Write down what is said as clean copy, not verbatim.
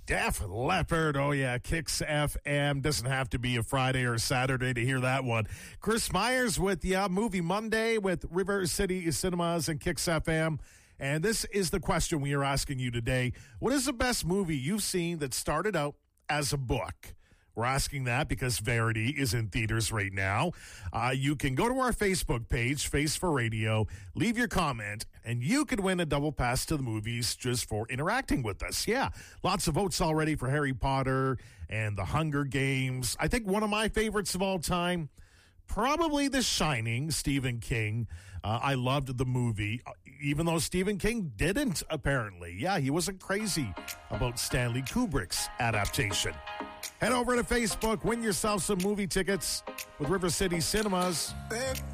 Def Leppard, oh yeah, Kicks FM. Doesn't have to be a Friday or Saturday to hear that one. Chris Myers with Movie Monday with River City Cinemas and Kicks FM. And this is the question we are asking you today. What is the best movie you've seen that started out as a book? We're asking that because Verity is in theaters right now. You can go to our Facebook page, Face for Radio, leave your comment, and you could win a double pass to the movies just for interacting with us. Yeah, lots of votes already for Harry Potter and The Hunger Games. I think one of my favorites of all time, probably The Shining, Stephen King. I loved the movie, even though Stephen King didn't, apparently. Yeah, he wasn't crazy about Stanley Kubrick's adaptation. Head over to Facebook, win yourself some movie tickets with River City Cinemas.